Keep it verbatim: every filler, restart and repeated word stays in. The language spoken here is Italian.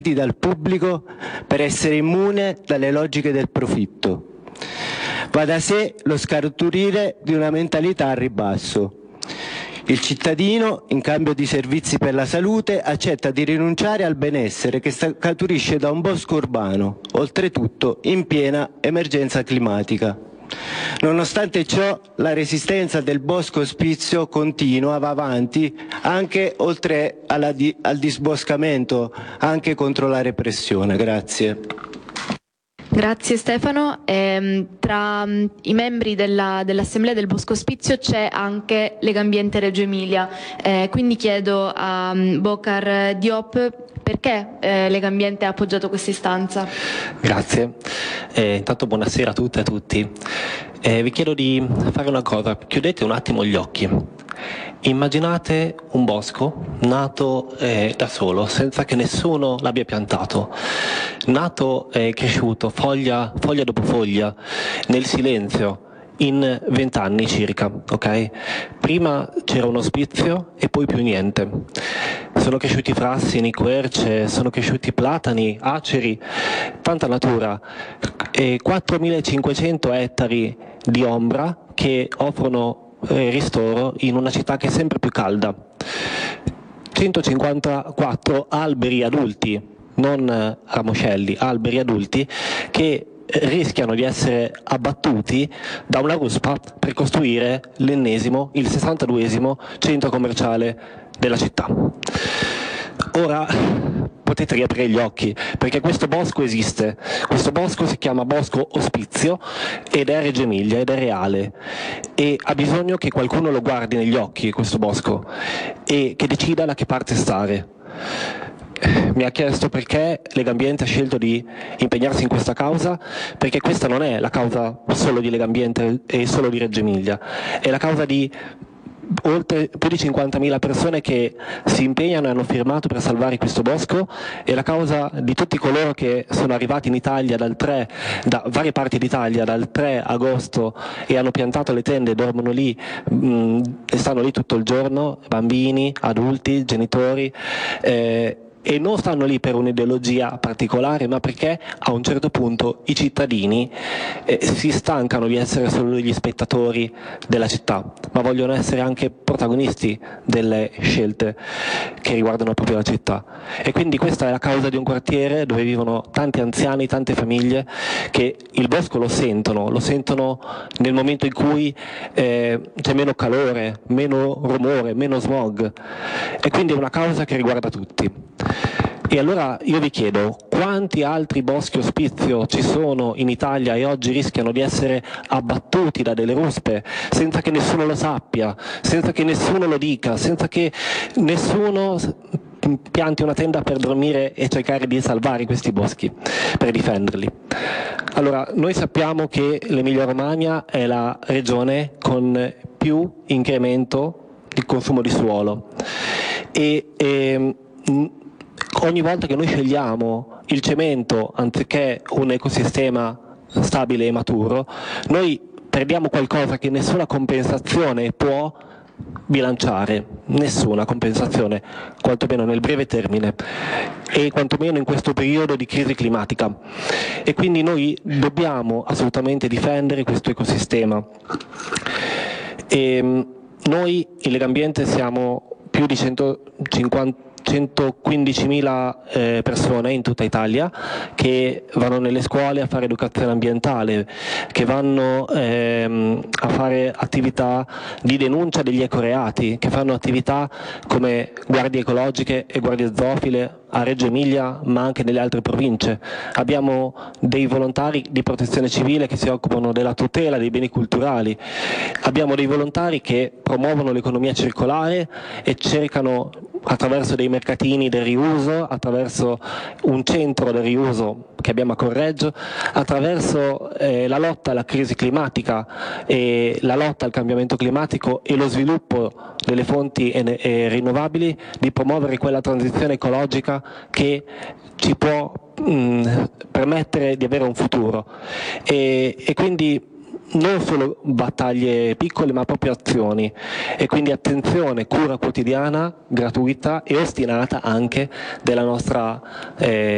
dal pubblico per essere immune dalle logiche del profitto. Va da sé lo scaturire di una mentalità a ribasso. Il cittadino, in cambio di servizi per la salute, accetta di rinunciare al benessere che scaturisce da un bosco urbano, oltretutto in piena emergenza climatica. Nonostante ciò, la resistenza del bosco ospizio continua, va avanti, anche oltre alla di, al disboscamento, anche contro la repressione. Grazie. Grazie Stefano. Eh, tra um, i membri della, dell'Assemblea del Bosco Ospizio c'è anche Legambiente Reggio Emilia, eh, quindi chiedo a um, Bocar Diop perché eh, Legambiente ha appoggiato questa istanza. Grazie. Eh, intanto buonasera a tutte e a tutti. Eh, vi chiedo di fare una cosa, chiudete un attimo gli occhi. Immaginate un bosco nato eh, da solo, senza che nessuno l'abbia piantato, nato e eh, cresciuto foglia, foglia dopo foglia, nel silenzio, in vent'anni circa, ok? Prima c'era un ospizio e poi più niente. Sono cresciuti frassini, querce, sono cresciuti platani, aceri, tanta natura, e quattromilacinquecento ettari di ombra che offrono ristoro in una città che è sempre più calda. centocinquantaquattro alberi adulti, non ramoscelli, alberi adulti che rischiano di essere abbattuti da una ruspa per costruire l'ennesimo, il sessantaduesimo centro commerciale della città. Ora potete riaprire gli occhi, perché questo bosco esiste, questo bosco si chiama Bosco Ospizio ed è Reggio Emilia ed è reale e ha bisogno che qualcuno lo guardi negli occhi, questo bosco, e che decida da che parte stare. Mi ha chiesto perché Legambiente ha scelto di impegnarsi in questa causa, perché questa non è la causa solo di Legambiente e solo di Reggio Emilia, è la causa di oltre più di cinquantamila persone che si impegnano e hanno firmato per salvare questo bosco, è la causa di tutti coloro che sono arrivati in Italia dal tre, da varie parti d'Italia dal tre agosto e hanno piantato le tende, dormono lì mh, e stanno lì tutto il giorno, bambini, adulti, genitori, eh, e non stanno lì per un'ideologia particolare, ma perché a un certo punto i cittadini eh, si stancano di essere solo gli spettatori della città, ma vogliono essere anche protagonisti delle scelte che riguardano proprio la città. E quindi questa è la causa di un quartiere dove vivono tanti anziani, tante famiglie che il bosco lo sentono, lo sentono nel momento in cui eh, c'è meno calore, meno rumore, meno smog, e quindi è una causa che riguarda tutti. E allora io vi chiedo, quanti altri boschi ospizio ci sono in Italia e oggi rischiano di essere abbattuti da delle ruspe senza che nessuno lo sappia, senza che nessuno lo dica, senza che nessuno pianti una tenda per dormire e cercare di salvare questi boschi, per difenderli? Allora, noi sappiamo che l'Emilia Romagna è la regione con più incremento di consumo di suolo e, e ogni volta che noi scegliamo il cemento anziché un ecosistema stabile e maturo, noi perdiamo qualcosa che nessuna compensazione può bilanciare, nessuna compensazione, quantomeno nel breve termine e quantomeno in questo periodo di crisi climatica. E quindi noi dobbiamo assolutamente difendere questo ecosistema. E noi in Legambiente siamo più di centocinquanta centoquindicimila eh, persone in tutta Italia che vanno nelle scuole a fare educazione ambientale, che vanno ehm, a fare attività di denuncia degli ecoreati, che fanno attività come guardie ecologiche e guardie zoofile a Reggio Emilia ma anche nelle altre province. Abbiamo dei volontari di protezione civile che si occupano della tutela dei beni culturali, abbiamo dei volontari che promuovono l'economia circolare e cercano attraverso dei mercatini del riuso, attraverso un centro del riuso che abbiamo a Correggio, attraverso eh, la lotta alla crisi climatica e la lotta al cambiamento climatico e lo sviluppo delle fonti eh, eh, rinnovabili, di promuovere quella transizione ecologica che ci può mh, permettere di avere un futuro. E, e quindi non solo battaglie piccole ma proprio azioni, e quindi attenzione, cura quotidiana, gratuita e ostinata anche della nostra eh,